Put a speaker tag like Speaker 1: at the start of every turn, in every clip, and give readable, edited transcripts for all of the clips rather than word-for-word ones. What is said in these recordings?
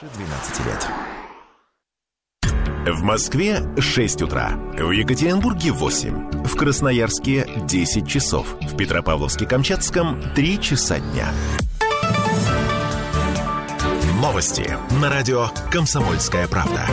Speaker 1: 12 лет. В Москве 6 утра, в Екатеринбурге 8, в Красноярске 10 часов, в Петропавловске-Камчатском 3 часа дня. Новости на радио «Комсомольская правда».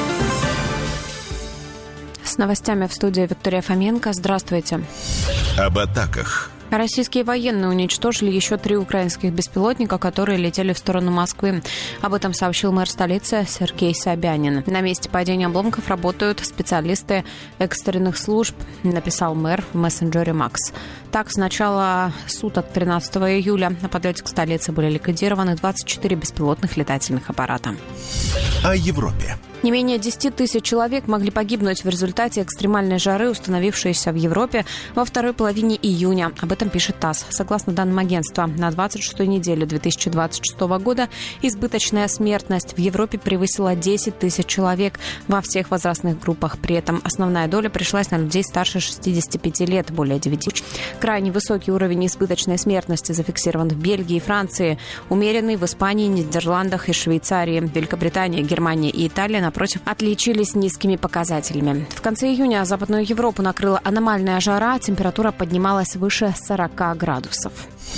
Speaker 2: С новостями в студии Виктория Фоменко. Здравствуйте.
Speaker 1: Об атаках.
Speaker 2: Российские военные уничтожили еще 3 украинских беспилотника, которые летели в сторону Москвы. Об этом сообщил мэр столицы Сергей Собянин. На месте падения обломков работают специалисты экстренных служб, написал мэр в мессенджере Макс. Так, с начала суток 13 июля на подлете к столице были ликвидированы 24 беспилотных летательных аппарата.
Speaker 1: О Европе.
Speaker 2: Не менее 10 тысяч человек могли погибнуть в результате экстремальной жары, установившейся в Европе во второй половине июня. Об этом пишет ТАСС. Согласно данным агентства, на 26-й неделе 2026 года избыточная смертность в Европе превысила 10 тысяч человек во всех возрастных группах. При этом основная доля пришлась на людей старше 65 лет, более 9. Крайне высокий уровень избыточной смертности зафиксирован в Бельгии и Франции, умеренный в Испании, Нидерландах и Швейцарии. Великобритания, Германия и Италия, напротив, отличились низкими показателями. В конце июня Западную Европу накрыла аномальная жара, температура поднималась выше 40 градусов.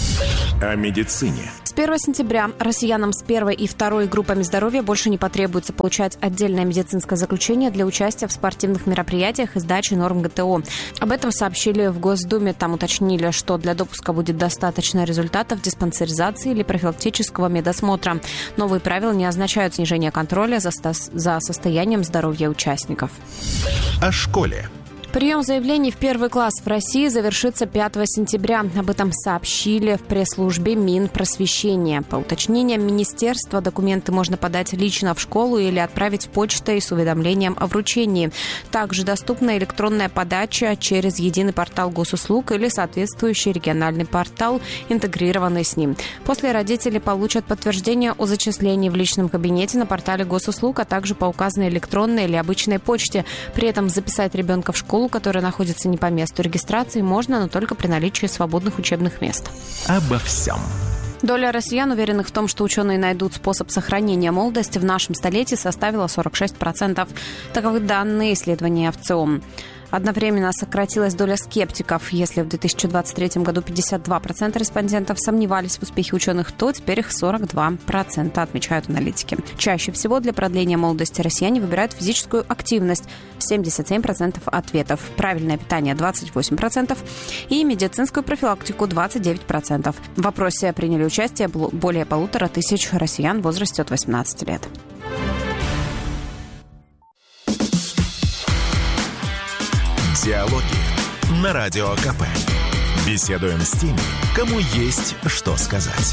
Speaker 1: О медицине.
Speaker 2: С 1 сентября россиянам с первой и второй группами здоровья больше не потребуется получать отдельное медицинское заключение для участия в спортивных мероприятиях и сдачи норм ГТО. Об этом сообщили в Госдуме. Там уточнили, что для допуска будет достаточно результатов диспансеризации или профилактического медосмотра. Новые правила не означают снижение контроля за состоянием здоровья участников.
Speaker 1: О школе.
Speaker 2: Прием заявлений в первый класс в России завершится 5 сентября. Об этом сообщили в пресс-службе Минпросвещения. По уточнениям министерства, документы можно подать лично в школу или отправить почтой с уведомлением о вручении. Также доступна электронная подача через единый портал госуслуг или соответствующий региональный портал, интегрированный с ним. После родители получат подтверждение о зачислении в личном кабинете на портале госуслуг, а также по указанной электронной или обычной почте. При этом записать ребенка в школу, которая находится не по месту регистрации, можно, но только при наличии свободных учебных мест.
Speaker 1: Обо всем.
Speaker 2: Доля россиян, уверенных в том, что ученые найдут способ сохранения молодости в нашем столетии, составила 46%. Таковы данные исследования ВЦИОМ. Одновременно сократилась доля скептиков. Если в 2023 году 52% респондентов сомневались в успехе ученых, то теперь их 42%, отмечают аналитики. Чаще всего для продления молодости россияне выбирают физическую активность – 77% ответов, правильное питание – 28% и медицинскую профилактику – 29%. В вопросе приняли участие более 1500 россиян в возрасте от 18 лет.
Speaker 1: Диалоги на Радио КП. Беседуем с теми, кому есть что сказать.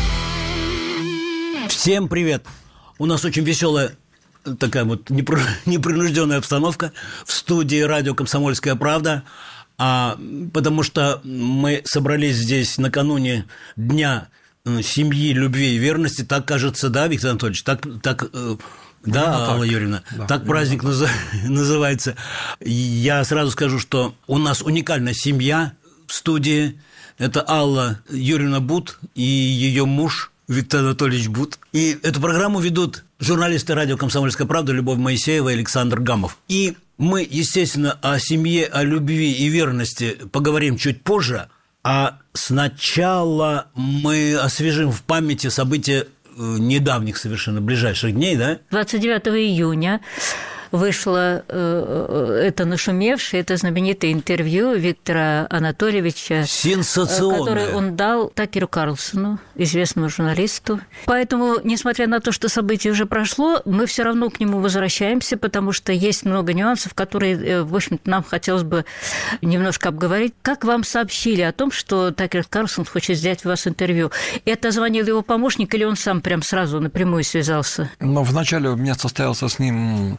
Speaker 3: Всем привет! У нас очень веселая такая вот непринужденная обстановка в студии радио «Комсомольская правда», потому что мы собрались здесь накануне Дня семьи, любви и верности. Так кажется, да, Виктор Анатольевич? Да, Алла Юрьевна, да, так праздник называется. Я сразу скажу, что у нас уникальная семья в студии. Это Алла Юрьевна Бут и ее муж Виктор Анатольевич Бут. И эту программу ведут журналисты радио «Комсомольская правда» Любовь Моисеева и Александр Гамов. И мы, естественно, о семье, о любви и верности поговорим чуть позже, а сначала мы освежим в памяти события недавних совершенно, ближайших дней, да?
Speaker 4: 29 июня вышло это нашумевшее, это знаменитое интервью Виктора Анатольевича, которое он дал Такеру Карлсону, известному журналисту. Поэтому, несмотря на то, что событие уже прошло, мы все равно к нему возвращаемся, потому что есть много нюансов, которые, в общем-то, нам хотелось бы немножко обговорить. Как вам сообщили о том, что Такер Карлсон хочет взять у вас интервью? Это звонил его помощник или он сам прям сразу напрямую связался?
Speaker 5: Вначале у меня состоялся с ним телефонный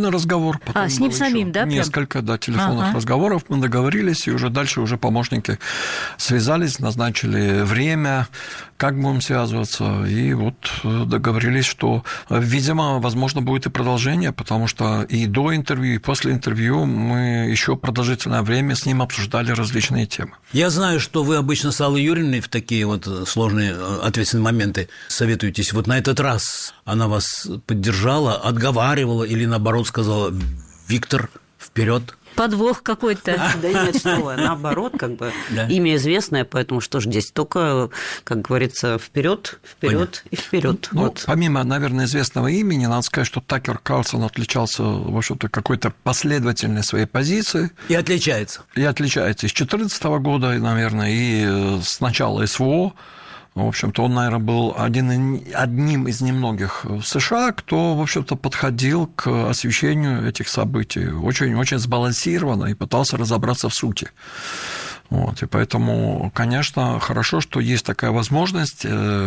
Speaker 5: телефонный разговор. Потом
Speaker 4: с ним самим, да?
Speaker 5: Несколько, телефонных разговоров. Мы договорились, и уже дальше помощники связались, назначили время, как будем связываться, и вот договорились, что, видимо, возможно, будет и продолжение, потому что и до интервью, и после интервью мы еще продолжительное время с ним обсуждали различные темы.
Speaker 3: Я знаю, что вы обычно с Аллой Юрьевной в такие вот сложные, ответственные моменты советуетесь. Вот на этот раз она вас поддержала, отговаривала или, наоборот, сказала: «Виктор, вперед».
Speaker 4: Подвох какой-то.
Speaker 6: Да нет, что вы, наоборот, имя известное, поэтому что ж здесь, только, как говорится, вперед и вперед.
Speaker 5: Помимо, наверное, известного имени, надо сказать, что Такер Карлсон отличался, в общем-то, какой-то последовательной своей позицией.
Speaker 3: И отличается.
Speaker 5: И отличается и с 2014 года, наверное, и с начала СВО. В общем-то, он, наверное, был одним из немногих в США, кто, в общем-то, подходил к освещению этих событий очень-очень сбалансированно и пытался разобраться в сути. И поэтому, конечно, хорошо, что есть такая возможность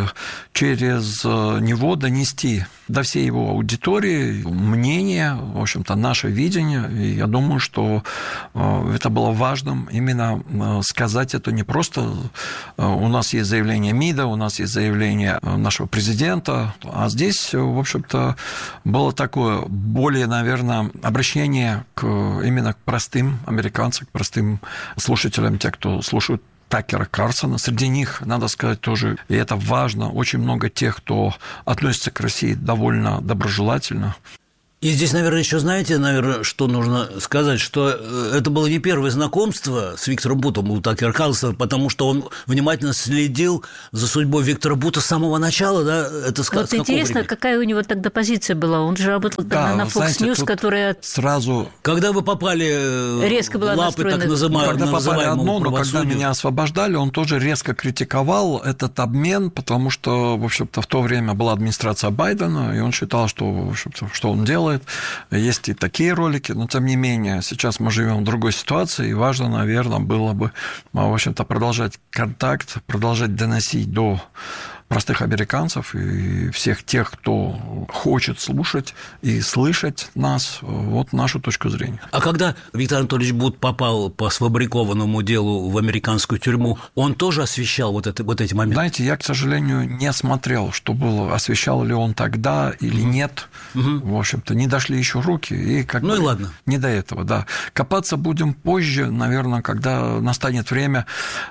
Speaker 5: через него донести до всей его аудитории мнение, в общем-то, наше видение. И я думаю, что это было важным именно сказать это не просто у нас есть заявление МИДа, у нас есть заявление нашего президента, а здесь, в общем-то, было такое более, наверное, обращение именно к простым американцам, к простым слушателям, те, кто слушают Такера Карлсона. Среди них, надо сказать, тоже, и это важно, очень много тех, кто относится к России довольно доброжелательно.
Speaker 3: И здесь, наверное, еще знаете, что нужно сказать, что это было не первое знакомство с Виктором Бутом у Такера Карлсона, потому что он внимательно следил за судьбой Виктора Бута с самого начала, да? Это
Speaker 4: вот интересно, времени? Какая у него тогда позиция была? Он же работал на Fox News, которая
Speaker 5: сразу...
Speaker 3: Когда вы попали
Speaker 4: резко была
Speaker 3: в лапы
Speaker 4: настроена...
Speaker 3: так называемого
Speaker 5: Когда попали одно, но когда меня освобождали, он тоже резко критиковал этот обмен, потому что, в общем-то, в то время была администрация Байдена, и он считал, что, в общем-то, что он делает. Есть и такие ролики, но, тем не менее, сейчас мы живем в другой ситуации, и важно, наверное, было бы, в общем-то, продолжать контакт, продолжать доносить до простых американцев и всех тех, кто хочет слушать и слышать нас, вот нашу точку зрения.
Speaker 3: А когда Виктор Анатольевич Бут попал по сфабрикованному делу в американскую тюрьму, он тоже освещал вот эти моменты?
Speaker 5: Знаете, я, к сожалению, не смотрел, что было, освещал ли он тогда или нет. В общем-то, не дошли еще руки. И и
Speaker 3: ладно.
Speaker 5: Не до этого, да. Копаться будем позже, наверное, когда настанет время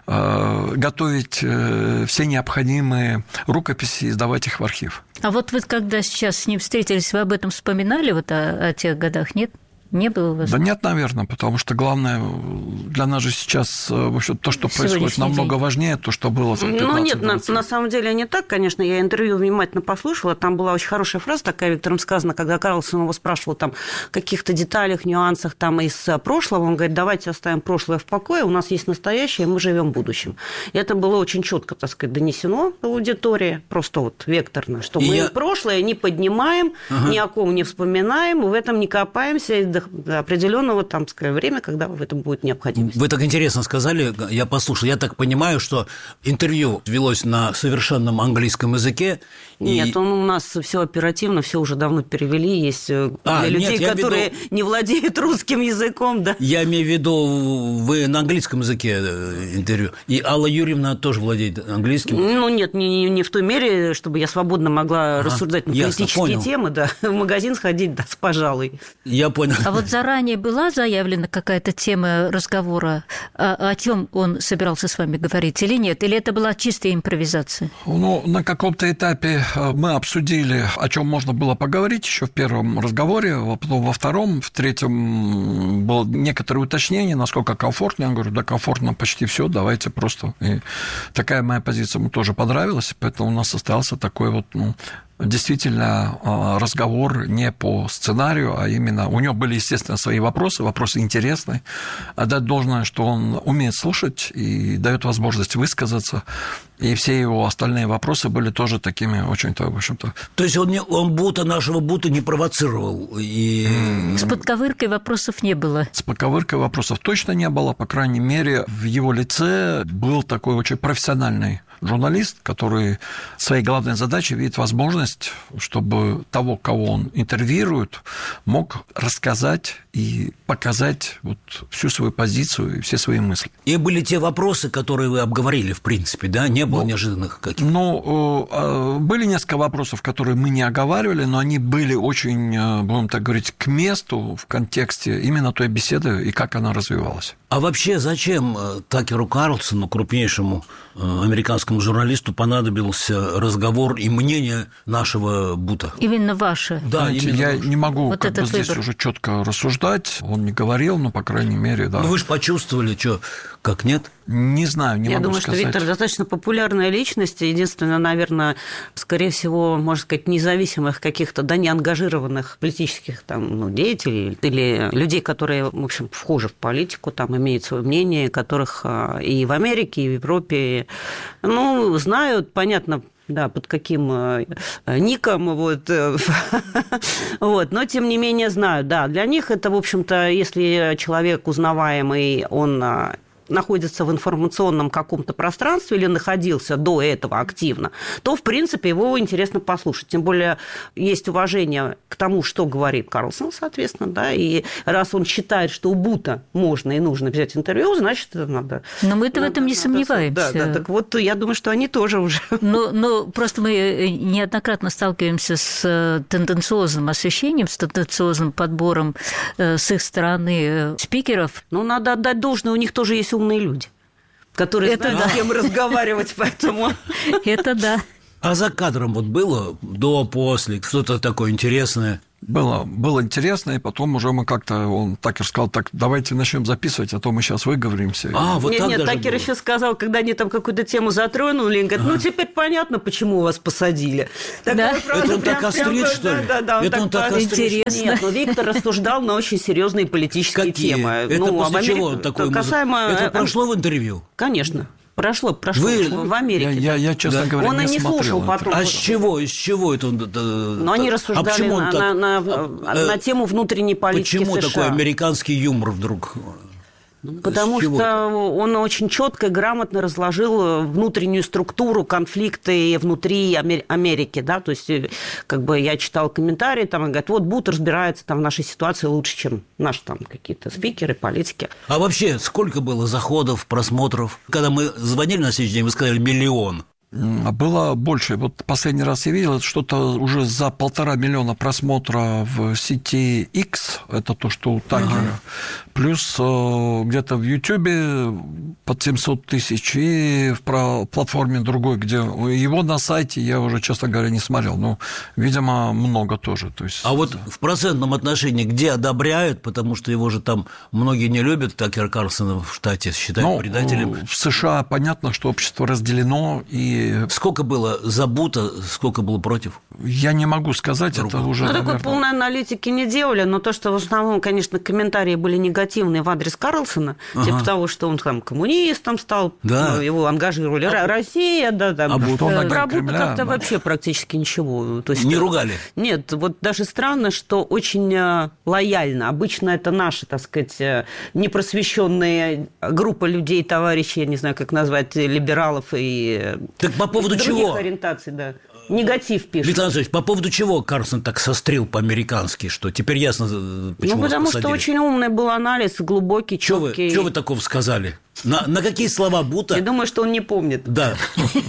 Speaker 5: готовить все необходимые рукописи и сдавать их в архив.
Speaker 4: А вот вы когда сейчас с ним встретились, вы об этом вспоминали, вот о тех годах, нет? Не было у вас?
Speaker 5: Да нет, наверное, потому что главное для нас же сейчас, в общем, то, что происходит, намного важнее, то, что было 15
Speaker 6: Ну, нет, на самом деле не так, конечно. Я интервью внимательно послушала. Там была очень хорошая фраза такая Виктором сказана, когда Карлсон его спрашивал там о каких-то деталях, нюансах там из прошлого. Он говорит: давайте оставим прошлое в покое, у нас есть настоящее, мы живем будущим. И это было очень четко, так сказать, донесено аудитории, просто вот векторно, что мы прошлое не поднимаем, ни о ком не вспоминаем, в этом не копаемся до определенного там, скажем, время, когда в этом будет необходимость.
Speaker 3: Вы так интересно сказали, я послушал. Я так понимаю, что интервью велось на совершенном английском языке.
Speaker 6: Нет, он у нас все оперативно, все уже давно перевели. Есть для людей, которые не владеют русским языком. Да.
Speaker 3: Я имею в виду, вы на английском языке интервью. И Алла Юрьевна тоже владеет английским.
Speaker 6: Ну, нет, не в той мере, чтобы я свободно могла рассуждать на политические темы. Да. В магазин сходить, да, пожалуй.
Speaker 3: Я понял.
Speaker 4: А вот заранее была заявлена какая-то тема разговора, о чем он собирался с вами говорить или нет? Или это была чистая импровизация?
Speaker 5: Ну, на каком-то этапе мы обсудили, о чем можно было поговорить еще в первом разговоре, потом во втором, в третьем было некоторые уточнения, насколько комфортно. Я говорю, да, комфортно почти все, давайте просто. И такая моя позиция ему тоже понравилась, поэтому у нас состоялся такой вот, действительно разговор не по сценарию, а именно у него были, естественно, свои вопросы интересные. Отдать должное, что он умеет слушать и дает возможность высказаться, и все его остальные вопросы были тоже такими очень-то, в общем-то...
Speaker 3: То есть он нашего Бута не провоцировал?
Speaker 4: С подковыркой вопросов не было?
Speaker 5: С подковыркой вопросов точно не было, по крайней мере, в его лице был такой очень профессиональный журналист, который своей главной задачей видит возможность, чтобы того, кого он интервьюирует, мог рассказать и показать вот всю свою позицию и все свои мысли.
Speaker 3: И были те вопросы, которые вы обговорили, в принципе, да? Не было неожиданных каких-то?
Speaker 5: Были несколько вопросов, которые мы не оговаривали, но они были очень, будем так говорить, к месту в контексте именно той беседы и как она развивалась.
Speaker 3: А вообще зачем Такеру Карлсону, крупнейшему американскому журналисту, понадобился разговор и мнение нашего Бута?
Speaker 4: Именно ваше.
Speaker 5: Да, знаете, я не могу вот здесь уже четко рассуждать. Он не говорил, но, по крайней мере, да.
Speaker 3: Ну, вы же почувствовали, что, как нет?
Speaker 5: Не знаю, не
Speaker 6: могу сказать. Я думаю,
Speaker 5: сказать.
Speaker 6: что Виктор достаточно популярная личность. Единственное, наверное, скорее всего, можно сказать, независимых каких-то, да, неангажированных политических там, деятелей или людей, которые, в общем, вхожи в политику, там, имеют свое мнение, которых и в Америке, и в Европе, ну, знают, понятно, да, под каким ником, вот, но тем не менее знают, да, для них это, в общем-то, если человек узнаваемый, он находится в информационном каком-то пространстве или находился до этого активно, то, в принципе, его интересно послушать. Тем более, есть уважение к тому, что говорит Карлсон, соответственно, да, и раз он считает, что у Бута можно и нужно взять интервью, значит, это надо.
Speaker 4: Но мы-то в этом не сомневаемся.
Speaker 6: Да, так вот, я думаю, что они тоже уже.
Speaker 4: Но просто мы неоднократно сталкиваемся с тенденциозным освещением, с тенденциозным подбором с их стороны спикеров.
Speaker 6: Ну, надо отдать должное, у них тоже есть умные люди, которые знают, с кем разговаривать, поэтому...
Speaker 4: Это да.
Speaker 3: А за кадром вот было до-после что-то такое интересное?
Speaker 5: Было интересно, и потом уже мы как-то, Такер сказал, так, давайте начнем записывать, а то мы сейчас выговоримся.
Speaker 6: Нет, Такер еще сказал, когда они там какую-то тему затронули, он говорит, теперь понятно, почему вас посадили.
Speaker 3: Да? Это он так острит, что ли?
Speaker 6: Да,
Speaker 3: это он так
Speaker 6: интересно. Нет, но Виктор рассуждал на очень серьезные политические темы.
Speaker 3: Это после чего он такой? Это прошло в интервью?
Speaker 6: Конечно. Прошло в Америке.
Speaker 5: Я честно говоря,
Speaker 6: он
Speaker 5: не
Speaker 6: не слушал потом.
Speaker 3: А с чего это он?
Speaker 6: Но они рассуждали на тему внутренней политики США.
Speaker 3: Почему такой американский юмор вдруг?
Speaker 6: Потому что он очень четко и грамотно разложил внутреннюю структуру конфликта внутри Америки, да, то есть как бы я читал комментарии, там, говорят, вот Бут разбирается там в нашей ситуации лучше, чем наши там какие-то спикеры, политики.
Speaker 3: А вообще, сколько было заходов, просмотров? Когда мы звонили на следующий день, вы сказали 1 миллион.
Speaker 5: Было больше. Вот последний раз я видел что-то уже за 1,5 миллиона просмотра в сети X, это то, что у Такера, плюс где-то в Ютубе под 700 тысяч, и в платформе другой, где его на сайте я уже, честно говоря, не смотрел, но, видимо, много тоже. То есть,
Speaker 3: а вот в процентном отношении где одобряют, потому что его же там многие не любят, Такера Карлсона в штате считают предателем.
Speaker 5: В США понятно, что общество разделено, и
Speaker 3: сколько было за Бута, сколько было против?
Speaker 5: Я не могу сказать, это уже, наверное...
Speaker 6: Такой полной аналитики не делали, но то, что в основном, конечно, комментарии были негативные в адрес Карлсона, типа того, что он там коммунистом стал, его ангажировали, Россия, там, про Бута как-то вообще практически ничего. То есть,
Speaker 3: не ругали?
Speaker 6: Нет, вот даже странно, что очень лояльно. Обычно это наши, так сказать, непросвещенные группа людей, товарищей, я не знаю, как назвать, либералов и...
Speaker 3: Так по поводу чего?
Speaker 6: Ориентаций, да. Негатив пишет.
Speaker 3: Виктор Анатольевич, по поводу чего Карлсон так сострил по-американски, что теперь ясно, почему вас
Speaker 6: потому
Speaker 3: посадили?
Speaker 6: Что очень умный был анализ, глубокий, чёткий.
Speaker 3: Что вы такого сказали? На какие слова Бута?
Speaker 6: Я думаю, что он не помнит.
Speaker 3: Да.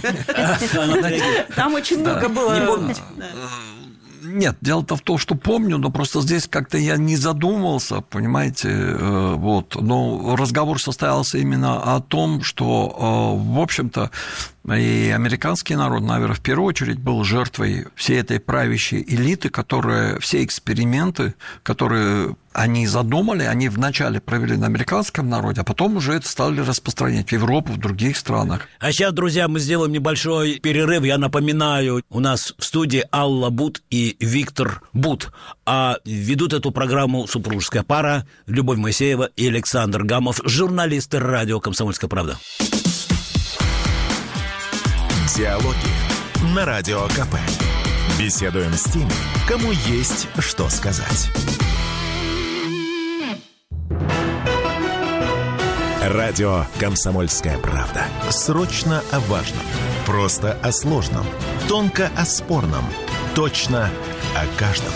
Speaker 6: Там очень много было.
Speaker 3: Не помните?
Speaker 5: Нет, дело-то в том, что помню, но просто здесь как-то я не задумывался, понимаете, вот. Но разговор состоялся именно о том, что, в общем-то, и американский народ, наверное, в первую очередь был жертвой всей этой правящей элиты, которая все эксперименты, которые они задумали, они вначале провели на американском народе, а потом уже это стали распространять в Европу, в других странах.
Speaker 3: А сейчас, друзья, мы сделаем небольшой перерыв. Я напоминаю, у нас в студии Алла Бут и Виктор Бут. А ведут эту программу супружеская пара Любовь Моисеева и Александр Гамов, журналисты радио «Комсомольская правда».
Speaker 1: Диалоги на Радио КП. Беседуем с теми, кому есть что сказать. Радио «Комсомольская правда». Срочно о важном. Просто о сложном. Тонко о спорном. Точно о каждом.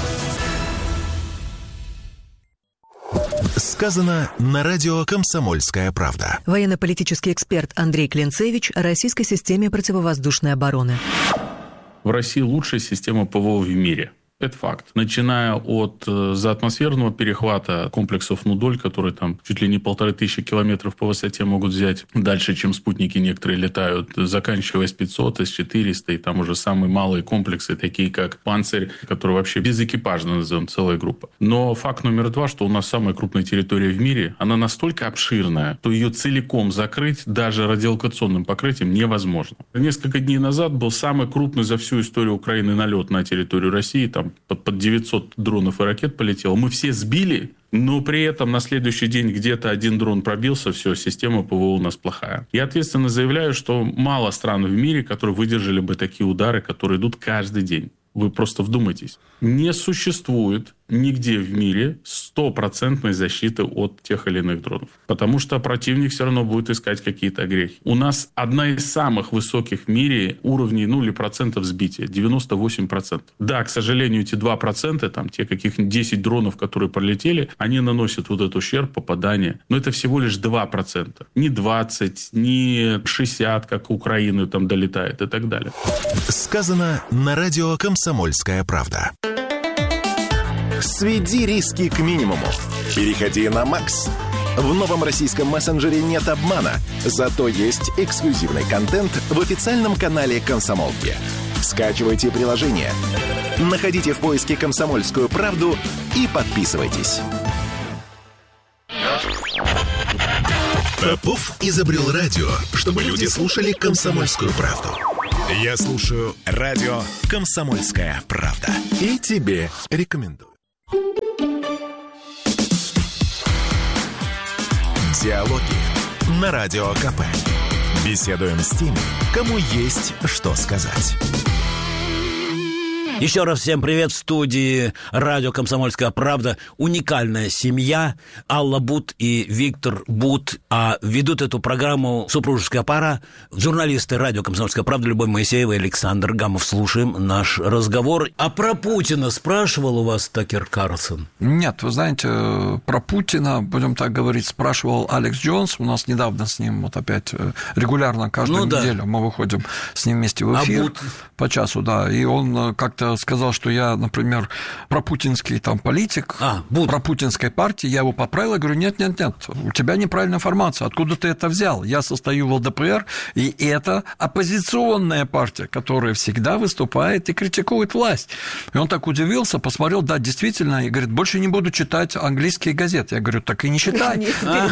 Speaker 1: Сказано на радио «Комсомольская правда».
Speaker 7: Военно-политический эксперт Андрей Клинцевич о российской системе противовоздушной обороны.
Speaker 8: В России лучшая система ПВО в мире. Это факт. Начиная от заатмосферного перехвата комплексов «Нудоль», которые там чуть ли не 1500 километров по высоте могут взять дальше, чем спутники некоторые летают, заканчивая С-500, С-400, и там уже самые малые комплексы, такие как «Панцирь», который вообще безэкипажно назовем, целая группа. Но факт номер 2, что у нас самая крупная территория в мире, она настолько обширная, что ее целиком закрыть даже радиолокационным покрытием невозможно. Несколько дней назад был самый крупный за всю историю Украины налет на территорию России, там под 900 дронов и ракет полетело. Мы все сбили, но при этом на следующий день где-то один дрон пробился, все, система ПВО у нас плохая. Я ответственно заявляю, что мало стран в мире, которые выдержали бы такие удары, которые идут каждый день. Вы просто вдумайтесь. Не существует нигде в мире 100% защиты от тех или иных дронов. Потому что противник все равно будет искать какие-то огрехи. У нас одна из самых высоких в мире уровней, или процентов сбития. 98%. Да, к сожалению, эти 2%, там, те каких-нибудь 10 дронов, которые пролетели, они наносят вот этот ущерб, попадание. Но это всего лишь 2%. Не 20, не 60, как Украина там долетает и так далее.
Speaker 1: Сказано на радио «Комсомольская правда». Сведи риски к минимуму. Переходи на Макс. В новом российском мессенджере нет обмана, зато есть эксклюзивный контент в официальном канале «Комсомолки». Скачивайте приложение, находите в поиске «Комсомольскую правду» и подписывайтесь. Попов изобрел радио, чтобы люди слушали «Комсомольскую правду». Я слушаю радио «Комсомольская правда». И тебе рекомендую. Диалоги на Радио КП. Беседуем с теми, кому есть что сказать.
Speaker 3: Еще раз всем привет. В студии радио «Комсомольская правда» уникальная семья Алла Бут и Виктор Бут. А ведут эту программу супружеская пара, журналисты радио «Комсомольская правда» Любовь Моисеева и Александр Гамов. Слушаем наш разговор. А про Путина спрашивал у вас Такер Карлсон?
Speaker 5: Нет, вы знаете, про Путина, будем так говорить, спрашивал Алекс Джонс. У нас недавно с ним вот опять регулярно каждую неделю мы выходим с ним вместе в эфир по часу, да. И он как-то сказал, что я, например, пропутинский там политик, пропутинской партии, я его поправил, я говорю, нет, у тебя неправильная информация, откуда ты это взял? Я состою в ЛДПР, и это оппозиционная партия, которая всегда выступает и критикует власть. И он так удивился, посмотрел, да, действительно, и говорит, больше не буду читать английские газеты. Я говорю, так и не читай.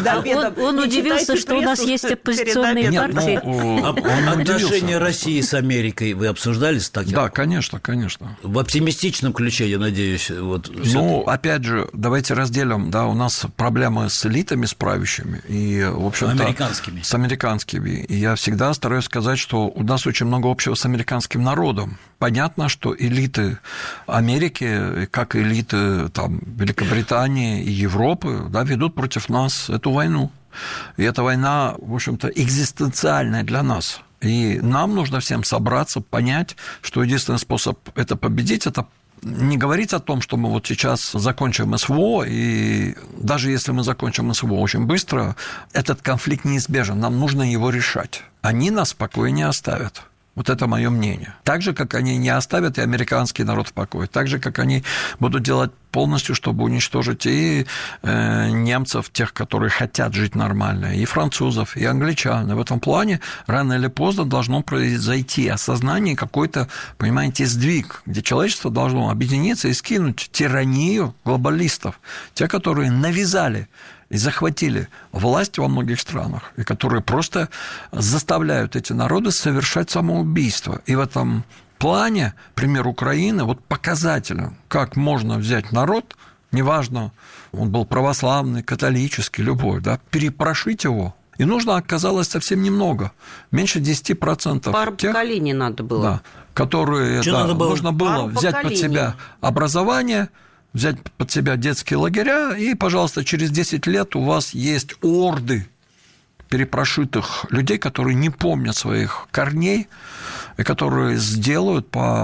Speaker 4: Он удивился, что у нас есть оппозиционные партии.
Speaker 3: Отношения России с Америкой вы обсуждали с Такером?
Speaker 5: Да, конечно.
Speaker 3: В оптимистичном ключе, я надеюсь.
Speaker 5: Опять же, давайте разделим, да, у нас проблемы с элитами, с правящими, и, в общем-то... С американскими. И я всегда стараюсь сказать, что у нас очень много общего с американским народом. Понятно, что элиты Америки, как элиты там, Великобритании и Европы, да, ведут против нас эту войну. И эта война, в общем-то, экзистенциальная для нас. И нам нужно всем собраться, понять, что единственный способ это победить, это не говорить о том, что мы вот сейчас закончим СВО, и даже если мы закончим СВО очень быстро, этот конфликт неизбежен, нам нужно его решать. Они нас в покое не оставят. Вот это мое мнение. Так же, как они не оставят и американский народ в покое, так же, как они будут делать полностью, чтобы уничтожить и немцев, тех, которые хотят жить нормально, и французов, и англичан. И в этом плане рано или поздно должно произойти осознание, какой-то, понимаете, сдвиг, где человечество должно объединиться и скинуть тиранию глобалистов, те, которые навязали и захватили власть во многих странах, и которые просто заставляют эти народы совершать самоубийство. И в этом плане пример Украины вот показателен, как можно взять народ, неважно, он был православный, католический, любой, да, перепрошить его. И нужно оказалось совсем немного, меньше 10%
Speaker 6: пару поколений надо было.
Speaker 5: Да, которые нужно было взять под себя образование, взять под себя детские лагеря, и, пожалуйста, через 10 лет у вас есть орды перепрошитых людей, которые не помнят своих корней, и которые сделают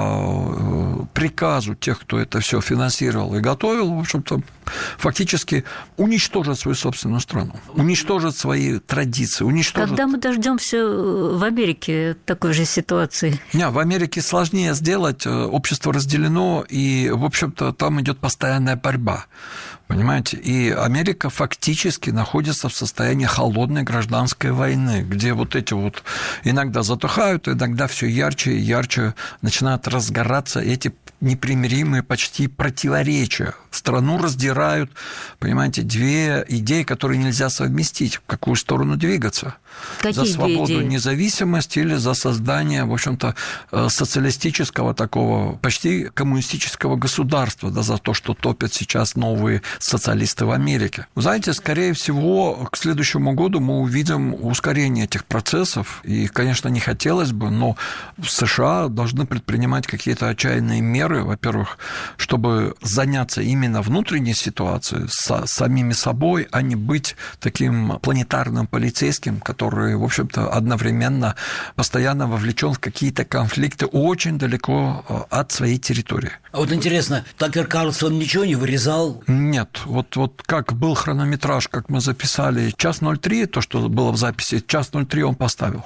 Speaker 5: по приказу тех, кто это все финансировал и готовил, в общем-то, фактически уничтожат свою собственную страну, уничтожат свои традиции, уничтожат...
Speaker 4: Когда мы дождемся в Америке такой же ситуации?
Speaker 5: Не, в Америке сложнее сделать, общество разделено, и, в общем-то, там идет постоянная борьба. Понимаете? И Америка фактически находится в состоянии холодной гражданской войны, где вот эти вот иногда затухают, иногда все ярче и ярче начинают разгораться эти непримиримые почти противоречия. Страну раздирают, понимаете, две идеи, которые нельзя совместить. В какую сторону двигаться?
Speaker 4: Какие
Speaker 5: за свободу,
Speaker 4: идеи?
Speaker 5: Независимость или за создание, в общем-то, социалистического такого, почти коммунистического государства, да, за то, что топят сейчас новые социалисты в Америке. Вы знаете, скорее всего, к следующему году мы увидим ускорение этих процессов, и, конечно, не хотелось бы, но в США должны предпринимать какие-то отчаянные меры, во-первых, чтобы заняться именно внутренней ситуацией, с самими собой, а не быть таким планетарным полицейским, который, в общем-то, одновременно постоянно вовлечен в какие-то конфликты очень далеко от своей территории.
Speaker 3: А вот интересно, Такер Карлсон ничего не вырезал?
Speaker 5: Нет. Вот как был хронометраж, как мы записали, 1:03, то, что было в записи, 1:03 он поставил.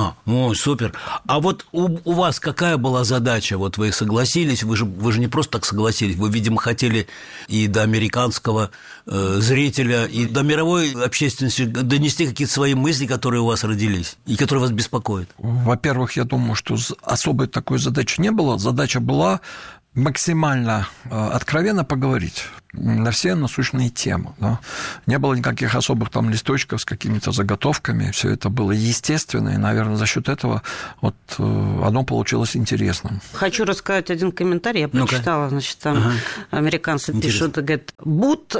Speaker 3: Супер. А вот у вас какая была задача? Вот вы согласились, вы же не просто так согласились, вы, видимо, хотели и до американского зрителя, и до мировой общественности донести какие-то свои мысли, которые у вас родились, и которые вас беспокоят.
Speaker 5: Во-первых, я думаю, что особой такой задачи не было. Задача была максимально откровенно поговорить на все насущные темы. Да. Не было никаких особых там листочков с какими-то заготовками. Все это было естественно, и, наверное, за счет этого вот оно получилось интересным.
Speaker 6: Хочу рассказать один комментарий. Я прочитала, значит, там американцы пишут, говорят, Бут,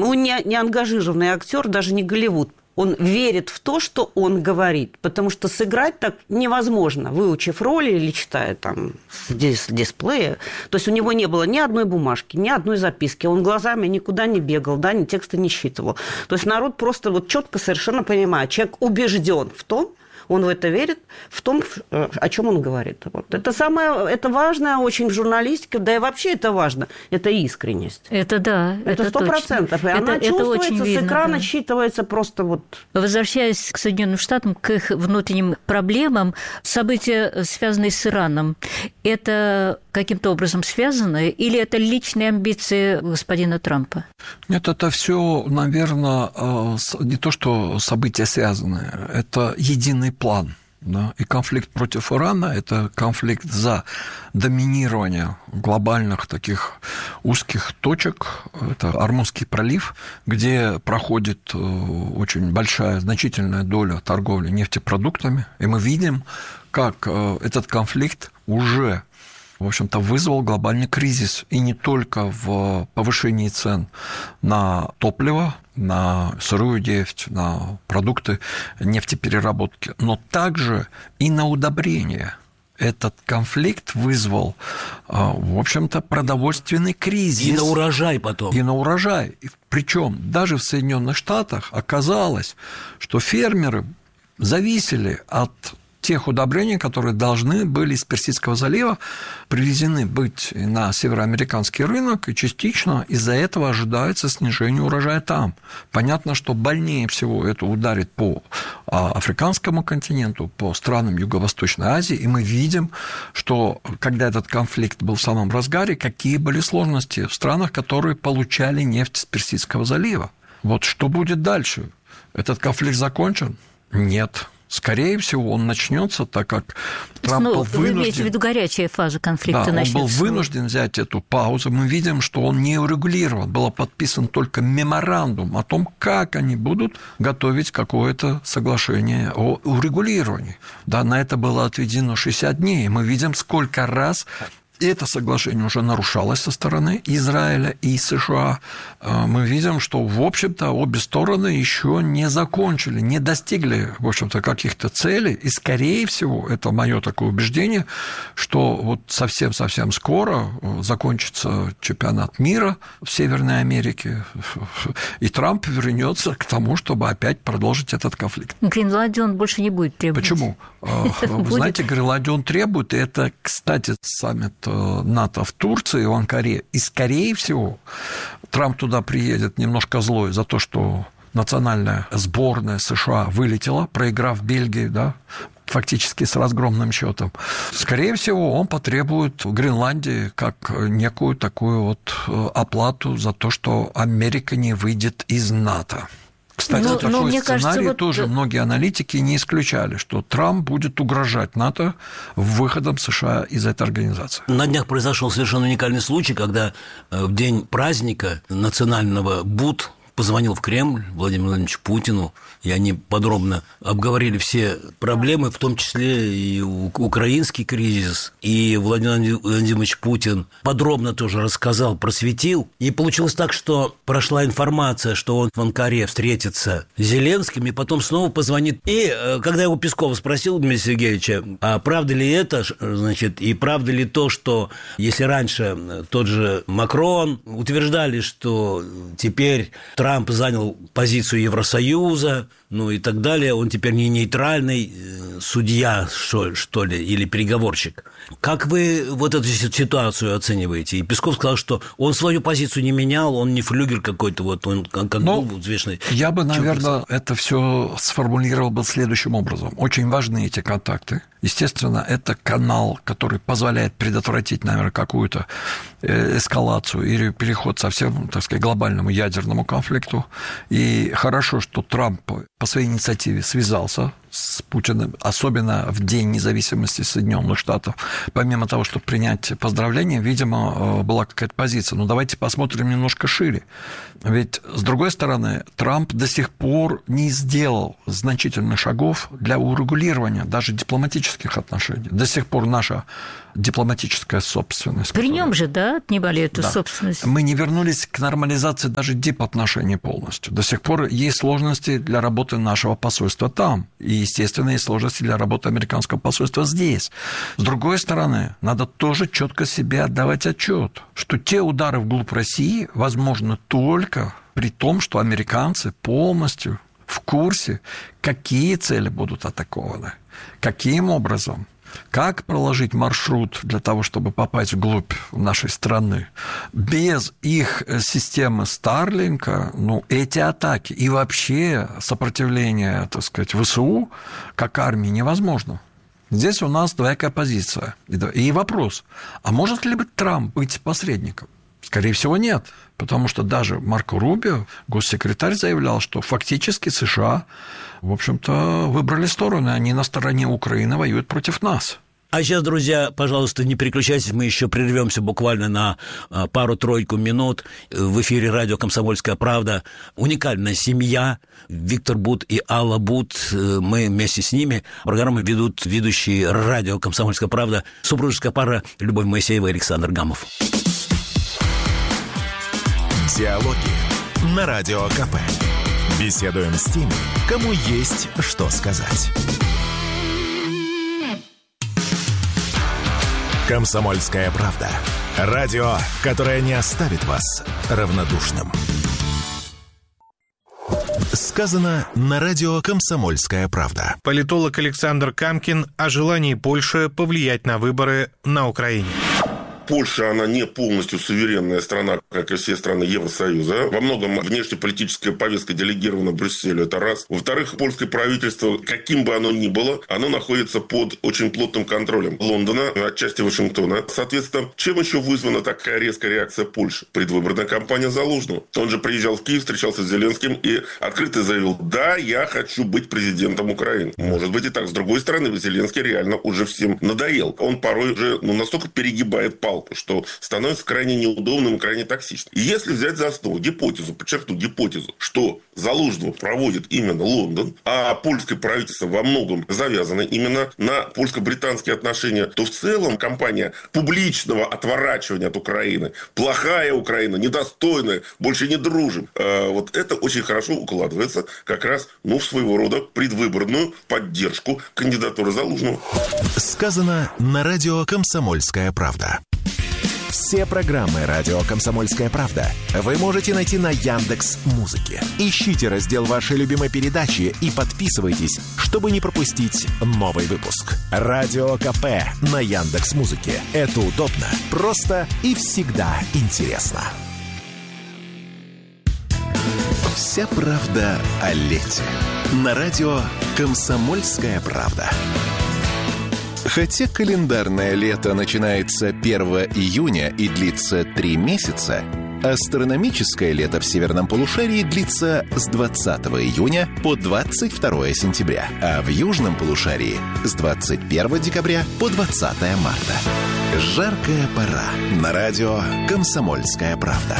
Speaker 6: не ангажированный актер, даже не Голливуд. Он верит в то, что он говорит, потому что сыграть так невозможно, выучив роли или читая там с дисплея. То есть у него не было ни одной бумажки, ни одной записки, он глазами никуда не бегал, да, ни текста не считывал. То есть народ просто вот четко совершенно понимает, человек убежден в том, он в это верит, в том, о чем он говорит. Вот. Это важно очень в журналистике, да и вообще это важно, это искренность.
Speaker 4: Это да,
Speaker 6: это 100%. И она чувствуется с экрана, считывается просто вот.
Speaker 4: Возвращаясь к Соединенным Штатам, к их внутренним проблемам, события, связанные с Ираном, это каким-то образом связано, или это личные амбиции господина Трампа?
Speaker 5: Нет, это все, наверное, не то, что события связаны, это единый план. Да? И конфликт против Ирана – это конфликт за доминирование глобальных таких узких точек. Это Ормузский пролив, где проходит очень большая, значительная доля торговли нефтепродуктами. И мы видим, как этот конфликт уже, в общем-то, вызвал глобальный кризис. И не только в повышении цен на топливо, на сырую нефть, на продукты нефтепереработки, но также и на удобрения. Этот конфликт вызвал, в общем-то, продовольственный кризис.
Speaker 3: И на урожай потом.
Speaker 5: И на урожай. Причем даже в Соединенных Штатах оказалось, что фермеры зависели от тех удобрений, которые должны были из Персидского залива привезены быть на североамериканский рынок, и частично из-за этого ожидается снижение урожая там. Понятно, что больнее всего это ударит по африканскому континенту, по странам Юго-Восточной Азии, и мы видим, что когда этот конфликт был в самом разгаре, какие были сложности в странах, которые получали нефть из Персидского залива. Вот что будет дальше? Этот конфликт закончен? Нет. Скорее всего, он начнется, так как Трамп был вынужден... Вы имеете
Speaker 4: в виду горячая фаза конфликта начнется?
Speaker 5: Он был вынужден взять эту паузу. Мы видим, что он не урегулирован. Был подписан только меморандум о том, как они будут готовить какое-то соглашение о урегулировании. Да, на это было отведено 60 дней. Мы видим, сколько раз это соглашение уже нарушалось со стороны Израиля и США. Мы видим, что, в общем-то, обе стороны еще не закончили, не достигли, в общем-то, каких-то целей. И, скорее всего, это мое такое убеждение, что вот совсем-совсем скоро закончится чемпионат мира в Северной Америке, и Трамп вернется к тому, чтобы опять продолжить этот конфликт.
Speaker 4: Гренландию он больше не будет требовать.
Speaker 5: Почему? Вы знаете, Гренландию он требует, и это, кстати, саммит НАТО в Турции, в Анкаре, и, скорее всего, Трамп туда приедет немножко злой за то, что национальная сборная США вылетела, проиграв Бельгии, да, фактически с разгромным счетом. Скорее всего, он потребует Гренландии как некую такую вот оплату за то, что Америка не выйдет из НАТО. Кстати, такой сценарий тоже многие аналитики не исключали, что Трамп будет угрожать НАТО выходом США из этой организации.
Speaker 3: На днях произошел совершенно уникальный случай, когда в день праздника национального БУТ позвонил в Кремль Владимиру Владимировичу Путину, и они подробно обговорили все проблемы, в том числе и украинский кризис. И Владимир Владимирович Путин подробно тоже рассказал, просветил. И получилось так, что прошла информация, что он в Анкаре встретится с Зеленским, и потом снова позвонит. И когда его Песков спросил, Дмитрия Сергеевича, а правда ли это, значит, и правда ли то, что если раньше тот же Макрон утверждали, что теперь Трамп занял позицию Евросоюза, ну и так далее, он теперь не нейтральный судья, что ли, или переговорщик. Как вы вот эту ситуацию оцениваете? И Песков сказал, что он свою позицию не менял, он не флюгер какой-то, вот он как был взвешенный.
Speaker 5: Я бы, наверное, это все сформулировал бы следующим образом. Очень важны эти контакты. Естественно, это канал, который позволяет предотвратить, наверное, какую-то эскалацию или переход совсем, так сказать, глобальному ядерному конфликту. И хорошо, что Трамп по своей инициативе связался с Путиным, особенно в День независимости Соединенных Штатов. Помимо того, чтобы принять поздравления, видимо, была какая-то позиция. Но давайте посмотрим немножко шире. Ведь, с другой стороны, Трамп до сих пор не сделал значительных шагов для урегулирования даже дипломатических отношений. До сих пор наша дипломатическая собственность.
Speaker 4: При нем же, да, отнимали эту собственность?
Speaker 5: Мы не вернулись к нормализации даже дипотношений полностью. До сих пор есть сложности для работы нашего посольства там. И, естественно, есть сложности для работы американского посольства здесь. С другой стороны, надо тоже четко себе отдавать отчет, что те удары вглубь России возможны только при том, что американцы полностью в курсе, какие цели будут атакованы, каким образом, как проложить маршрут для того, чтобы попасть вглубь нашей страны. Без их системы Старлинка, эти атаки и вообще сопротивление, так сказать, ВСУ как армии невозможно. Здесь у нас двоякая позиция. И вопрос, а может ли Трамп быть посредником? Скорее всего, нет. Потому что даже Марко Рубио, госсекретарь, заявлял, что фактически США, в общем-то, выбрали сторону. Они на стороне Украины воюют против нас.
Speaker 3: А сейчас, друзья, пожалуйста, не переключайтесь, мы еще прервемся буквально на пару-тройку минут. В эфире радио «Комсомольская правда». Уникальная семья. Виктор Бут и Алла Бут. Мы вместе с ними. Программу ведут ведущие радио «Комсомольская правда». Супружеская пара Любовь Моисеева и Александр Гамов.
Speaker 1: Диалоги на Радио КП. Беседуем с теми, кому есть что сказать. «Комсомольская правда». Радио, которое не оставит вас равнодушным. Сказано на радио «Комсомольская правда».
Speaker 9: Политолог Александр Камкин о желании Польши повлиять на выборы на Украине.
Speaker 10: Польша, она не полностью суверенная страна, как и все страны Евросоюза. Во многом внешнеполитическая повестка делегирована Брюсселю, это раз. Во-вторых, польское правительство, каким бы оно ни было, оно находится под очень плотным контролем Лондона, отчасти Вашингтона. Соответственно, чем еще вызвана такая резкая реакция Польши? Предвыборная кампания Залужного. Он же приезжал в Киев, встречался с Зеленским и открыто заявил: да, я хочу быть президентом Украины. Может быть и так. С другой стороны, Зеленский реально уже всем надоел. Он порой уже настолько перегибает палку, залпы, что становится крайне неудобным и крайне токсичным. И если взять за основу гипотезу, подчеркну гипотезу, что Залужного проводит именно Лондон, а польское правительство во многом завязано именно на польско-британские отношения, то в целом кампания публичного отворачивания от Украины, плохая Украина, недостойная, больше не дружим, вот это очень хорошо укладывается как раз в своего рода предвыборную поддержку кандидатуры Залужного.
Speaker 1: Сказано на радио «Комсомольская правда». Все программы радио «Комсомольская правда» вы можете найти на Яндекс.Музыке. Ищите раздел вашей любимой передачи и подписывайтесь, чтобы не пропустить новый выпуск. Радио КП на Яндекс.Музыке. Это удобно, просто и всегда интересно. Вся правда о лете. На радио «Комсомольская правда». Хотя календарное лето начинается 1 июня и длится 3 месяца, астрономическое лето в северном полушарии длится с 20 июня по 22 сентября, а в южном полушарии с 21 декабря по 20 марта. Жаркая пора. На радио «Комсомольская правда».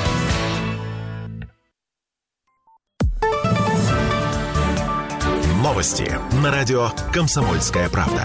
Speaker 1: Новости на радио «Комсомольская правда».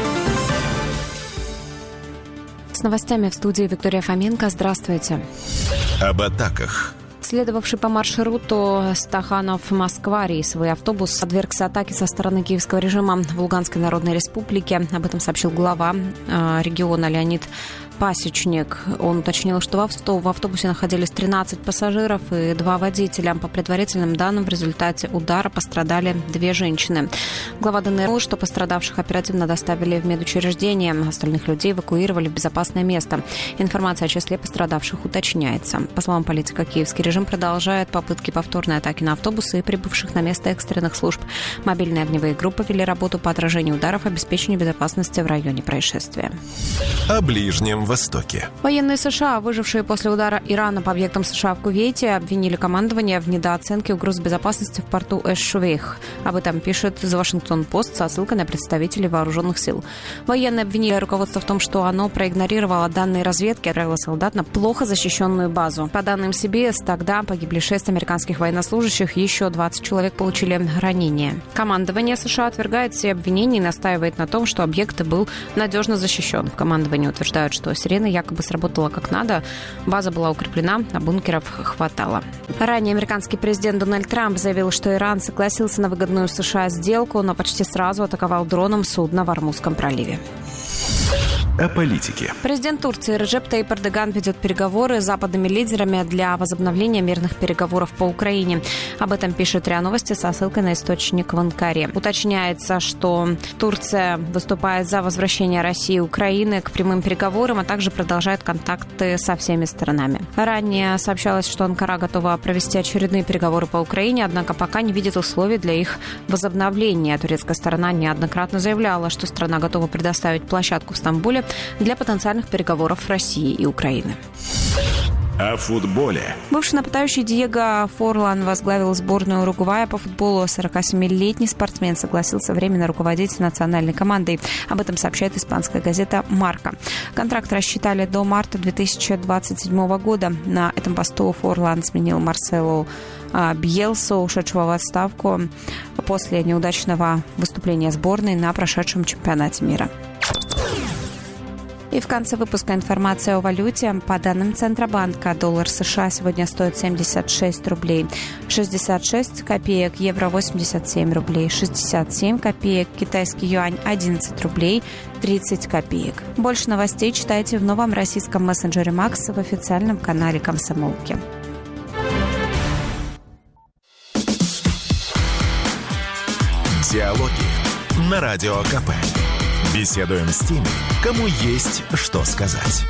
Speaker 2: С новостями в студии Виктория Фоменко. Здравствуйте.
Speaker 1: Об атаках.
Speaker 2: Следовавший по маршруту Стаханов-Москва рейсовый автобус подвергся атаке со стороны киевского режима в Луганской Народной Республике. Об этом сообщил глава региона Леонид Пасечник. Он уточнил, что в автобусе находились 13 пассажиров и 2 водителя. По предварительным данным, в результате удара пострадали 2 женщины. Глава ДНР, что пострадавших оперативно доставили в медучреждение. Остальных людей эвакуировали в безопасное место. Информация о числе пострадавших уточняется. По словам политика, киевский режим продолжает попытки повторной атаки на автобусы и прибывших на место экстренных служб. Мобильные огневые группы вели работу по отражению ударов, обеспечению безопасности в районе происшествия.
Speaker 1: О Ближнем Востоке.
Speaker 2: Военные США, выжившие после удара Ирана по объектам США в Кувейте, обвинили командование в недооценке угроз безопасности в порту Эш-Швейх. Об этом пишет The Washington Post со ссылкой на представителей вооруженных сил. Военные обвинили руководство в том, что оно проигнорировало данные разведки, отправило солдат на плохо защищенную базу. По данным CBS, тогда погибли 6 американских военнослужащих, еще 20 человек получили ранения. Командование США отвергает все обвинения и настаивает на том, что объект был надежно защищен. В командовании утверждают, что сирена якобы сработала как надо, база была укреплена, а бункеров хватало. Ранее американский президент Дональд Трамп заявил, что Иран согласился на выгодную США сделку, но почти сразу атаковал дроном судно в Ормузском проливе.
Speaker 1: О политике.
Speaker 2: Президент Турции Реджеп Тайип Эрдоган ведет переговоры с западными лидерами для возобновления мирных переговоров по Украине. Об этом пишет РИА Новости со ссылкой на источник в Анкаре. Уточняется, что Турция выступает за возвращение России и Украины к прямым переговорам, а также продолжает контакты со всеми сторонами. Ранее сообщалось, что Анкара готова провести очередные переговоры по Украине, однако пока не видит условий для их возобновления. Турецкая сторона неоднократно заявляла, что страна готова предоставить площадку в Стамбуле для потенциальных переговоров России и Украины.
Speaker 1: О футболе.
Speaker 2: Бывший нападающий Диего Форлан возглавил сборную Уругвая по футболу. 47-летний спортсмен согласился временно руководить национальной командой. Об этом сообщает испанская газета «Марка». Контракт рассчитали до марта 2027 года. На этом посту Форлан сменил Марселу Бьелсу, ушедшего в отставку после неудачного выступления сборной на прошедшем чемпионате мира. И в конце выпуска информация о валюте. По данным Центробанка, доллар США сегодня стоит 76 рублей 66 копеек, евро 87 рублей 67 копеек, китайский юань 11 рублей 30 копеек. Больше новостей читайте в новом российском мессенджере Макс в официальном канале «Комсомолки».
Speaker 1: Диалоги на Радио КП. Беседуем с теми, кому есть что сказать.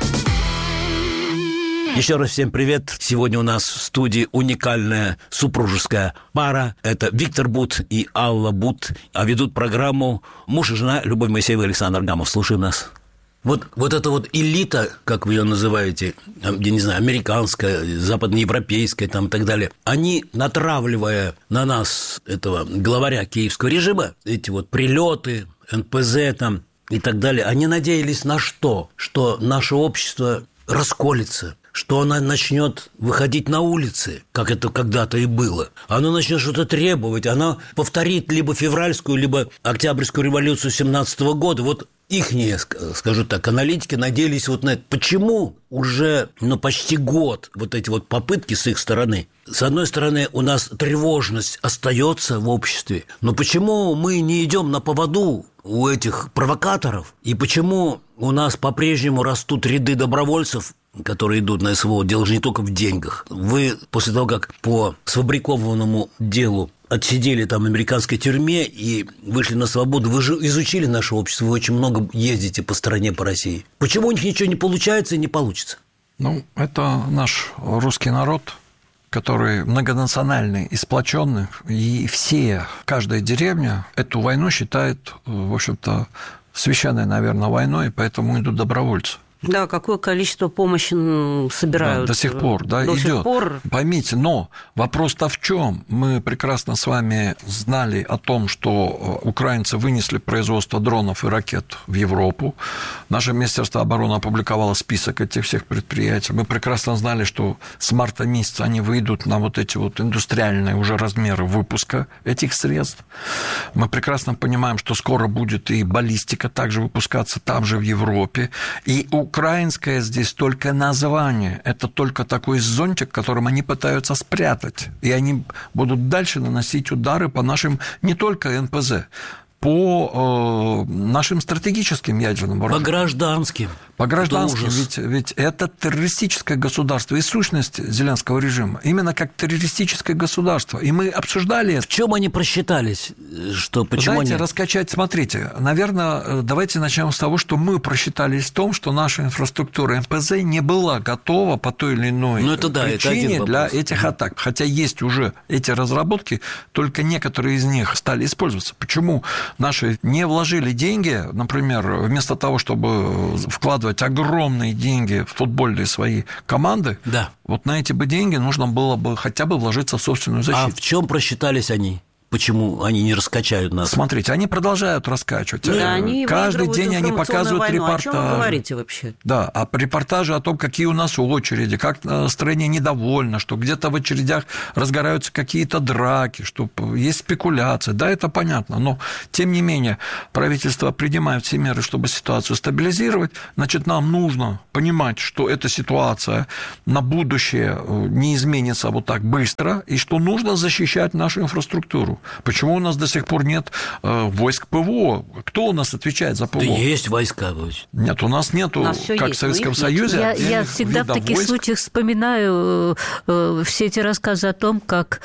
Speaker 3: Еще раз всем привет. Сегодня у нас в студии уникальная супружеская пара. Это Виктор Бут и Алла Бут. А ведут программу муж и жена Любовь Моисеева и Александр Гамов. Слушаем нас. Вот эта вот элита, как вы ее называете, я не знаю, американская, западноевропейская там и так далее, они, натравливая на нас этого главаря киевского режима, эти вот прилеты, НПЗ там, и так далее, они надеялись на что? Что наше общество расколется, что она начнет выходить на улицы, как это когда-то и было. Оно начнет что-то требовать, она повторит либо февральскую, либо октябрьскую революцию 17 года. Вот ихние, скажу так, аналитики надеялись вот на это. Почему уже почти год вот эти вот попытки с их стороны? С одной стороны, у нас тревожность остается в обществе, но почему мы не идем на поводу у этих провокаторов? И почему у нас по-прежнему растут ряды добровольцев, которые идут на СВО? Дело же не только в деньгах. Вы после того, как по сфабрикованному делу отсидели там в американской тюрьме и вышли на свободу, вы же изучили наше общество, вы очень много ездите по стране, по России. Почему у них ничего не получается и не получится?
Speaker 5: Это наш русский народ, который многонациональный и сплоченный, и каждая деревня эту войну считает, в общем-то, священной, наверное, войной, и поэтому идут добровольцы.
Speaker 6: Да, какое количество помощи собирают.
Speaker 5: Да, до сих пор, идет. Поймите, но вопрос-то в чем? Мы прекрасно с вами знали о том, что украинцы вынесли производство дронов и ракет в Европу. Наше Министерство обороны опубликовало список этих всех предприятий. Мы прекрасно знали, что с марта месяца они выйдут на вот эти вот индустриальные уже размеры выпуска этих средств. Мы прекрасно понимаем, что скоро будет и баллистика также выпускаться там же в Европе. И украинское здесь только название. Это только такой зонтик, которым они пытаются спрятать. И они будут дальше наносить удары по нашим не только НПЗ, по нашим стратегическим ядерным вооружениям. По гражданским. Ведь это террористическое государство и сущность Зеленского режима. Именно как террористическое государство. И мы обсуждали это.
Speaker 3: В чем они просчитались?
Speaker 5: Раскачать. Смотрите, наверное, давайте начнем с того, что мы просчитались в том, что наша инфраструктура МПЗ не была готова по той или иной причине для этих атак. Хотя есть уже эти разработки, только некоторые из них стали использоваться. Почему? Наши не вложили деньги, например, вместо того, чтобы вкладывать огромные деньги в футбольные свои команды, вот на эти бы деньги нужно было бы хотя бы вложиться в собственную защиту.
Speaker 3: А в чем просчитались они? Почему они не раскачают нас?
Speaker 5: Смотрите, они продолжают раскачивать.
Speaker 6: Они
Speaker 5: каждый день они показывают репортажи.
Speaker 6: О чем вы говорите вообще?
Speaker 5: Да, репортажи о том, какие у нас очереди, как стране недовольно, что где-то в очередях разгораются какие-то драки, что есть спекуляции. Да, это понятно, но, тем не менее, правительство принимает все меры, чтобы ситуацию стабилизировать. Значит, нам нужно понимать, что эта ситуация на будущее не изменится вот так быстро, и что нужно защищать нашу инфраструктуру. Почему у нас до сих пор нет войск ПВО? Кто у нас отвечает за ПВО?
Speaker 3: Да есть войска.
Speaker 5: Нет, у нас нету, как в Советском Союзе.
Speaker 4: Я всегда в таких случаях вспоминаю все эти рассказы о том, как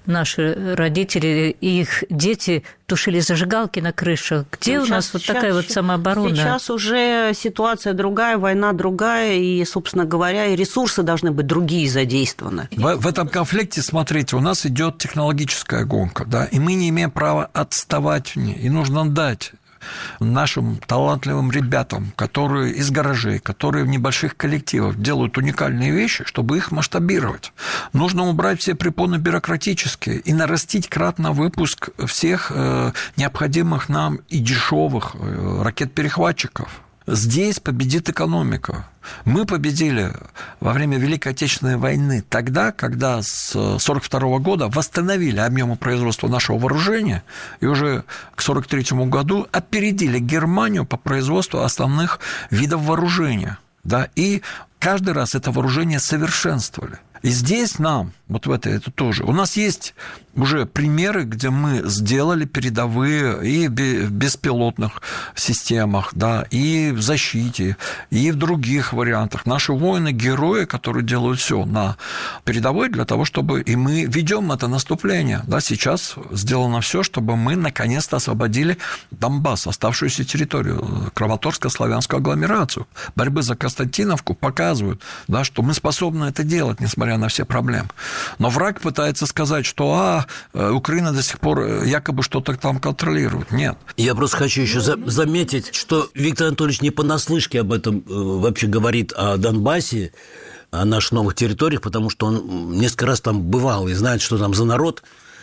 Speaker 4: наши родители и их дети тушили зажигалки на крышах. Где у нас такая вот самооборона?
Speaker 6: Сейчас уже ситуация другая, война другая, и, собственно говоря, и ресурсы должны быть другие задействованы.
Speaker 5: В этом конфликте, смотрите, у нас идет технологическая гонка, и мы не имеем права отставать в ней, и нужно дать нашим талантливым ребятам, которые из гаражей, которые в небольших коллективах делают уникальные вещи, чтобы их масштабировать. Нужно убрать все препоны бюрократические и нарастить кратно выпуск всех необходимых нам и дешевых ракет-перехватчиков. Здесь победит экономика. Мы победили во время Великой Отечественной войны тогда, когда с 1942 года восстановили объемы производства нашего вооружения и уже к 1943 году опередили Германию по производству основных видов вооружения. И каждый раз это вооружение совершенствовали. И здесь нам, вот в это тоже, у нас есть уже примеры, где мы сделали передовые и в беспилотных системах, и в защите, и в других вариантах. Наши воины-герои, которые делают все на передовой для того, чтобы... И мы ведем это наступление. Сейчас сделано все, чтобы мы наконец-то освободили Донбасс, оставшуюся территорию, Краматорско-славянскую агломерацию. Борьбы за Константиновку показывают, что мы способны это делать, несмотря на все проблемы. Но враг пытается сказать, что Украина до сих пор якобы что-то там контролирует. Нет.
Speaker 3: Я просто хочу еще заметить, что Виктор Анатольевич не понаслышке об этом вообще говорит о Донбассе, о наших новых территориях, потому что он несколько раз там бывал и знает, что там за народ.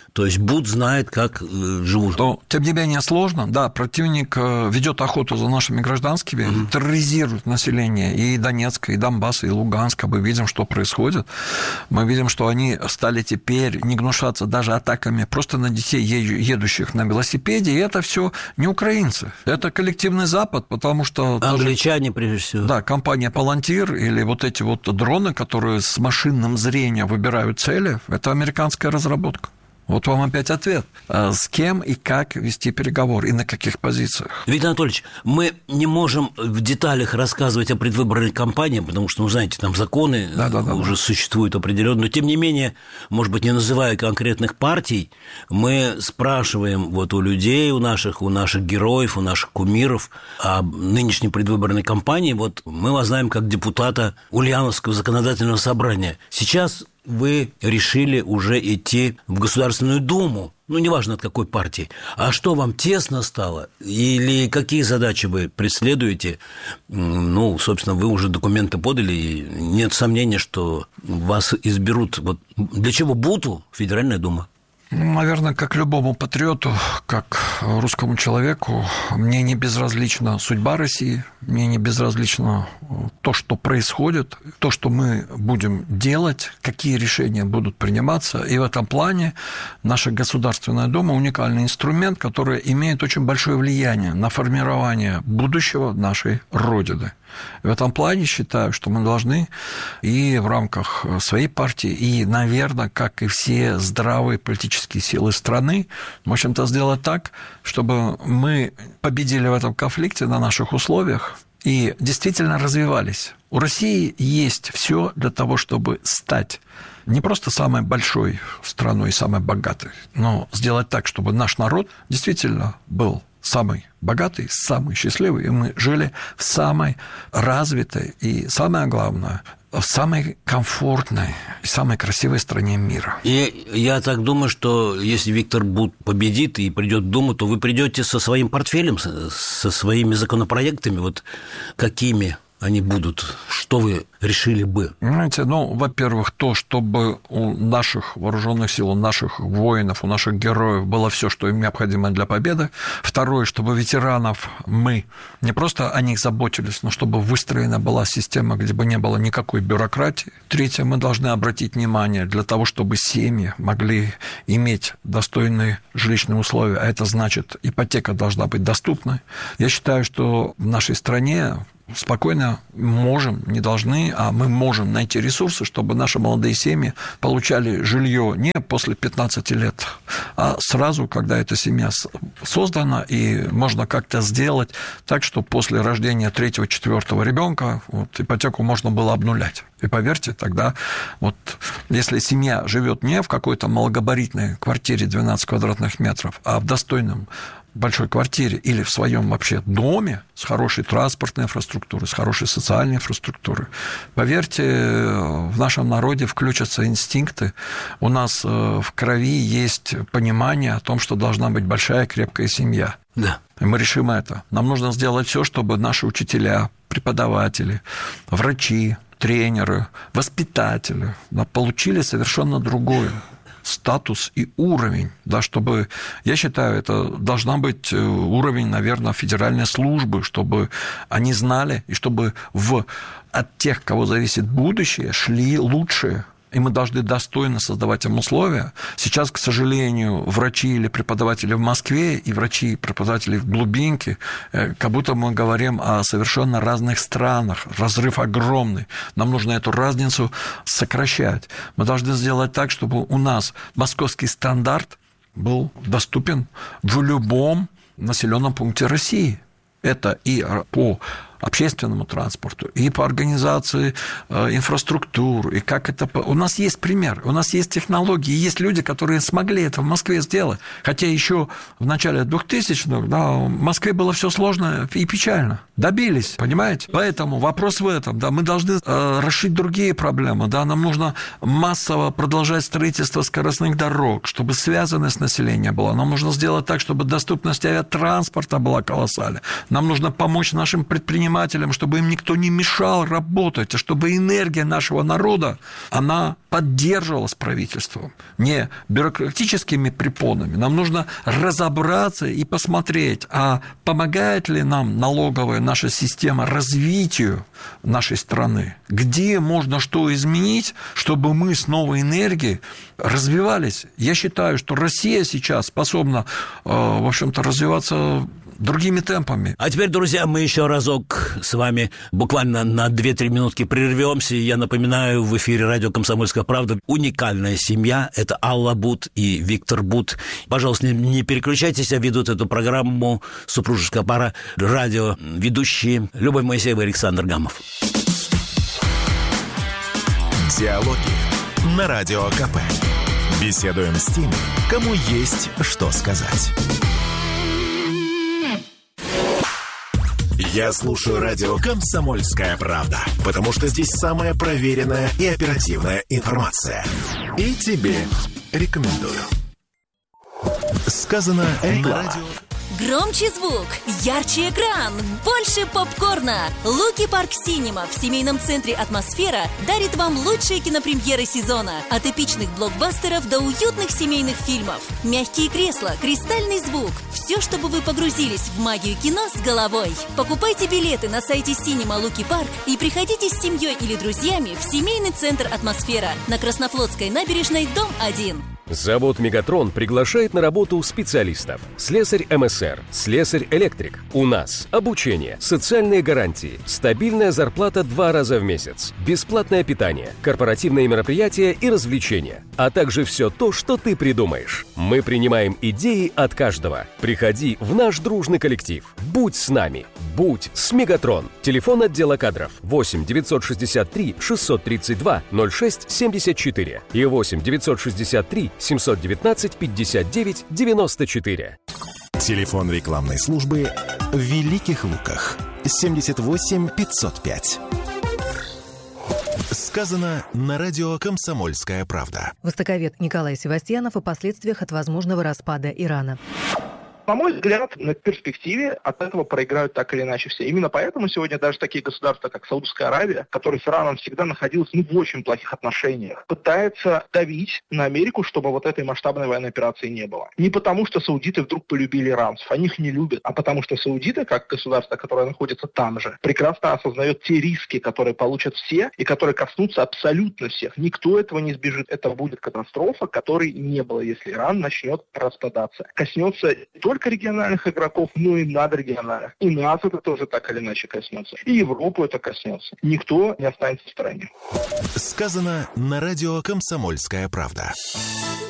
Speaker 3: То есть БУД знает, как живут.
Speaker 5: Но, тем не менее, сложно. Да, противник ведет охоту за нашими гражданскими, терроризирует население и Донецка, и Донбасса, и Луганска. Мы видим, что происходит. Мы видим, что они стали теперь не гнушаться даже атаками просто на детей, едущих на велосипеде. И это все не украинцы. Это коллективный Запад, потому что...
Speaker 3: Англичане, прежде всего.
Speaker 5: Да, компания «Палантир» или вот эти вот дроны, которые с машинным зрением выбирают цели, это американская разработка. Вот вам опять ответ. С кем и как вести переговоры, и на каких позициях?
Speaker 3: Виктор Анатольевич, мы не можем в деталях рассказывать о предвыборной кампании, потому что, знаете, там законы уже существуют определенно. Но, тем не менее, может быть, не называя конкретных партий, мы спрашиваем вот у людей, у наших героев, у наших кумиров о нынешней предвыборной кампании. Вот мы вас знаем как депутата Ульяновского законодательного собрания. Сейчас вы решили уже идти в Государственную Думу, неважно от какой партии. А что, вам тесно стало? Или какие задачи вы преследуете? Собственно, вы уже документы подали, и нет сомнения, что вас изберут. Вот для чего БУТу Федеральная Дума?
Speaker 5: Наверное, как любому патриоту, как русскому человеку, мне не безразлична судьба России, мне не безразлично то, что происходит, то, что мы будем делать, какие решения будут приниматься. И в этом плане наша Государственная Дума – уникальный инструмент, который имеет очень большое влияние на формирование будущего нашей Родины. В этом плане считаю, что мы должны и в рамках своей партии, и, наверное, как и все здравые политические силы страны, в общем-то, сделать так, чтобы мы победили в этом конфликте на наших условиях и действительно развивались. У России есть все для того, чтобы стать не просто самой большой страной и самой богатой, но сделать так, чтобы наш народ действительно был самый богатый, самый счастливый, и мы жили в самой развитой и, самое главное, в самой комфортной и самой красивой стране мира.
Speaker 3: И я так думаю, что если Виктор БУТ победит и придет в Думу, то вы придете со своим портфелем, со своими законопроектами, вот какими они будут? Что вы решили бы?
Speaker 5: Знаете, во-первых, то, чтобы у наших вооруженных сил, у наших воинов, у наших героев было все, что им необходимо для победы. Второе, чтобы ветеранов мы не просто о них заботились, но чтобы выстроена была система, где бы не было никакой бюрократии. Третье, мы должны обратить внимание для того, чтобы семьи могли иметь достойные жилищные условия, а это значит, ипотека должна быть доступной. Я считаю, что в нашей стране спокойно можем, не должны, а мы можем найти ресурсы, чтобы наши молодые семьи получали жилье не после 15 лет, а сразу, когда эта семья создана, и можно как-то сделать так, что после рождения 3-4 ребенка ипотеку можно было обнулять. И поверьте, тогда если семья живет не в какой-то малогабаритной квартире 12 квадратных метров, а в достойном большой квартире или в своем вообще доме с хорошей транспортной инфраструктурой, с хорошей социальной инфраструктурой, поверьте, в нашем народе включатся инстинкты. У нас в крови есть понимание о том, что должна быть большая крепкая семья.
Speaker 3: Да.
Speaker 5: И мы решим это. Нам нужно сделать все, чтобы наши учителя, преподаватели, врачи, тренеры, воспитатели получили совершенно другое статус и уровень, чтобы, я считаю, это должна быть уровень, наверное, федеральной службы, чтобы они знали, и чтобы от тех, кого зависит будущее, шли лучшие. И мы должны достойно создавать им условия. Сейчас, к сожалению, врачи или преподаватели в Москве и врачи и преподаватели в глубинке, как будто мы говорим о совершенно разных странах. Разрыв огромный. Нам нужно эту разницу сокращать. Мы должны сделать так, чтобы у нас московский стандарт был доступен в любом населенном пункте России. Это и по общественному транспорту, и по организации инфраструктуры, и как это... У нас есть пример, у нас есть технологии, есть люди, которые смогли это в Москве сделать. Хотя еще в начале 2000-х в Москве было все сложно и печально. Добились, понимаете? Поэтому вопрос в этом. Мы должны решить другие проблемы. Нам нужно массово продолжать строительство скоростных дорог, чтобы связанность населения была. Нам нужно сделать так, чтобы доступность авиатранспорта была колоссальной. Нам нужно помочь нашим предпринимателям предпринимателям, чтобы им никто не мешал работать, а чтобы энергия нашего народа, она поддерживалась правительством, не бюрократическими препонами. Нам нужно разобраться и посмотреть, а помогает ли нам налоговая наша система развитию нашей страны, где можно что изменить, чтобы мы с новой энергией развивались. Я считаю, что Россия сейчас способна, в общем-то, развиваться другими темпами.
Speaker 3: А теперь, друзья, мы еще разок с вами буквально на 2-3 минутки прервемся. Я напоминаю, в эфире радио «Комсомольская правда» уникальная семья. Это Алла Бут и Виктор Бут. Пожалуйста, не переключайтесь, а ведут эту программу супружеская пара, радиоведущие Любовь Моисеева и Александр Гамов.
Speaker 1: Диалоги на Радио КП. Беседуем с теми, кому есть что сказать. Я слушаю радио «Комсомольская правда», потому что здесь самая проверенная и оперативная информация. И тебе рекомендую. Сказано на радио...
Speaker 11: Громче звук, ярче экран, больше попкорна. Луки Парк Синема в семейном центре «Атмосфера» дарит вам лучшие кинопремьеры сезона. От эпичных блокбастеров до уютных семейных фильмов. Мягкие кресла, кристальный звук. Все, чтобы вы погрузились в магию кино с головой. Покупайте билеты на сайте Синема Луки Парк и приходите с семьей или друзьями в семейный центр «Атмосфера» на Краснофлотской набережной, дом 1.
Speaker 12: Завод «Мегатрон» приглашает на работу специалистов. Слесарь МСР, слесарь-электрик. У нас обучение, социальные гарантии, стабильная зарплата 2 раза в месяц, бесплатное питание, корпоративные мероприятия и развлечения, а также все то, что ты придумаешь. Мы принимаем идеи от каждого. Приходи в наш дружный коллектив. Будь с нами. Будь с «Мегатрон». Телефон отдела кадров 8 963 632 06 74 и 8 963 719 59 94.
Speaker 1: Телефон рекламной службы в Великих Луках 78 505. Сказано на радио «Комсомольская правда».
Speaker 7: Востоковед Николай Севастьянов о последствиях от возможного распада Ирана.
Speaker 13: На мой взгляд, на перспективе от этого проиграют так или иначе все. Именно поэтому сегодня даже такие государства, как Саудовская Аравия, которая с Ираном всегда находилась в очень плохих отношениях, пытается давить на Америку, чтобы вот этой масштабной военной операции не было. Не потому, что саудиты вдруг полюбили иранцев, они их не любят, а потому что саудиты, как государство, которое находится там же, прекрасно осознает те риски, которые получат все и которые коснутся абсолютно всех. Никто этого не избежит. Это будет катастрофа, которой не было, если Иран начнет распадаться. Коснется не только региональных игроков, но и надрегиональных. И нас это тоже так или иначе коснется. И Европу это коснется. Никто не останется в стороне.
Speaker 1: Сказано на радио «Комсомольская правда».